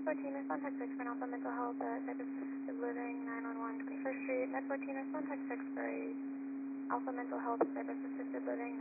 14, respond text 6 for an Alpha Mental Health, type of assisted living, 911, 21st Street. Med 14, respond text 6 for a Alpha Mental Health, type of assisted living,